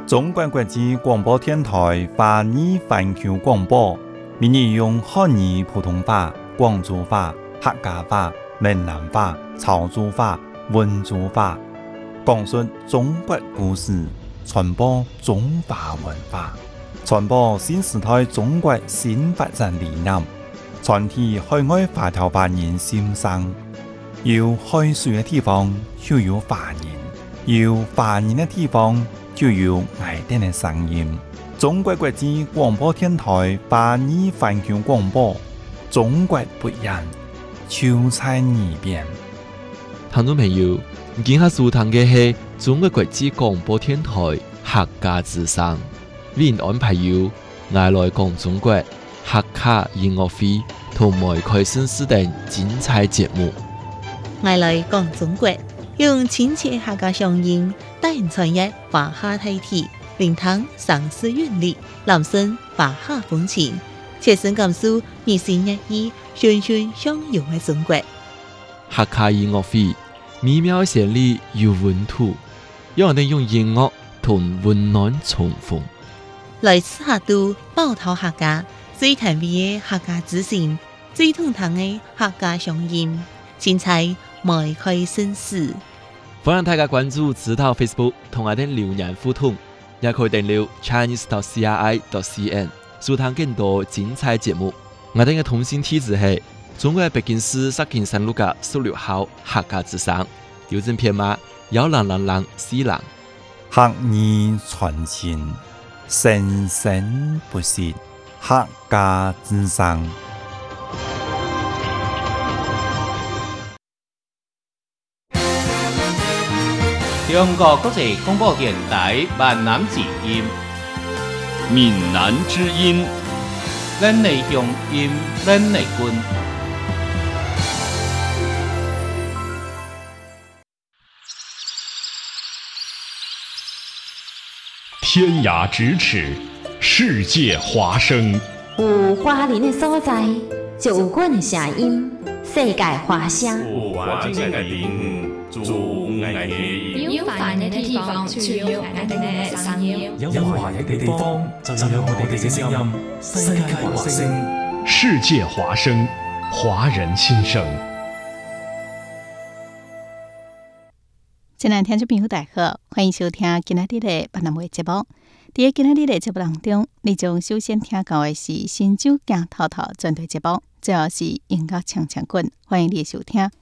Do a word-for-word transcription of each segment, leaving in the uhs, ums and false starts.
中国国际广播电台华语环球广播，每日用汉语普通话、广州话、客家话、闽南话、潮州话、温州话，讲述中国故事，传播中华文化，传播新时代中国新发展理念，传递海外华侨华人心声。有海水的地方就有华人，有华人的地方就有爱丁的声音。中国国际广播电台华语环球广播，中国不一样，就在耳边。 听众朋友，今下收听的是中国国际广播电台客家之声，为您安排有爱来讲中国客家音乐会同埋开新视等精彩节目。 爱来讲中国，用亲切客家乡音带人传阅华夏大体，聆听上世韵律，揽声华夏风情，切身感受日新月异、循循相融的中国。 客家音乐会美妙旋律有温度，让我哋用音乐同温暖重逢。 来自客都包头客家最甜美的客家之声，最通透的客家乡音，精彩迈开新事。 欢迎大家关注指导 Facebook 同我哋留言互动，也可以订阅 Chinese dot C R I dot C N 收聽更多精彩節目。我哋嘅通信地址係中國北京市石景山路嘅十六號客家之聲，郵政編碼幺零零零四零。 客語傳情，生生不息，客家之聲。 中國國際廣播電台閩南之音， 閩南之音， 咱的鄉音，咱的根。 天涯咫尺，世界華聲。 有華人的所在，就有阮的聲音，世界華聲。 有華人的地方，就有愛的音。 有華人的地方，就有愛的聲音。 有華人的地方，就有我哋嘅聲音。世界華聲， 世界華聲，華人心聲。 親愛的聽眾朋友，大家好，歡迎收聽今仔日的闽南話節目。在今仔日的節目當中，你將首先聽到的是新酒行透透專題節目，最後是音樂唱唱滾，歡迎你收聽。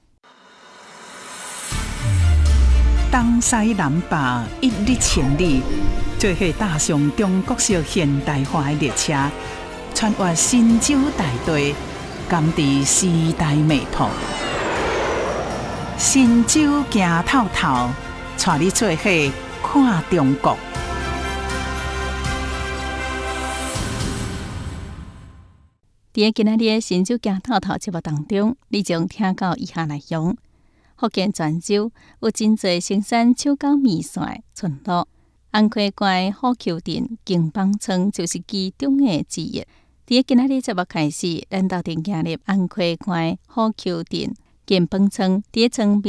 東西南北一日千里，做伙踏上中國式現代化的列車，穿越新舊大地，甘知時代脈搏。新酒行透透，帶你做伙看中國。在今仔日的新酒行透透節目當中，你將聽到以下內容：福建泉州有真濟生產手工米線的村落，安溪關虎蹊鎮經邦村就是其中的之一。在今仔日節目開始，咱到底行入安溪關虎蹊鎮經邦村，在村